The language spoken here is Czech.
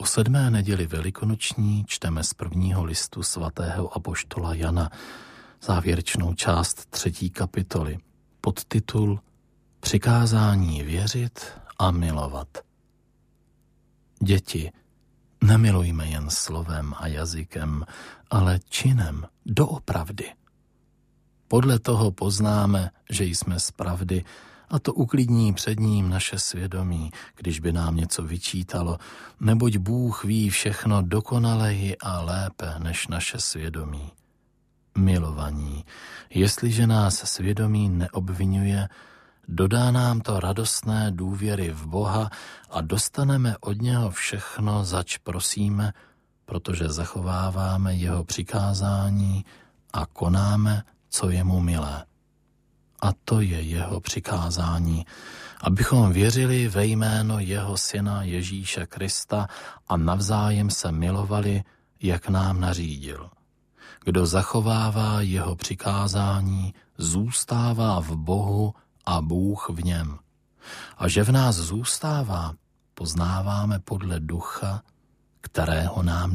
7. neděli velikonoční čteme z 1. listu svatého apoštola Jana závěrečnou část 3. kapitoly, podtitul Přikázání věřit a milovat. Děti, nemilujme jen slovem a jazykem, ale činem, doopravdy. Podle toho poznáme, že jsme z pravdy, a to uklidní před ním naše svědomí, když by nám něco vyčítalo, neboť Bůh ví všechno dokonaleji a lépe než naše svědomí. Milovaní, jestliže nás svědomí neobvinuje, dodá nám to radostné důvěry v Boha a dostaneme od něho všechno, zač prosíme, protože zachováváme jeho přikázání a konáme, co je mu milé. A to je jeho přikázání, abychom věřili ve jméno jeho syna Ježíše Krista a navzájem se milovali, jak nám nařídil. Kdo zachovává jeho přikázání, zůstává v Bohu a Bůh v něm. A že v nás zůstává, poznáváme podle ducha, kterého nám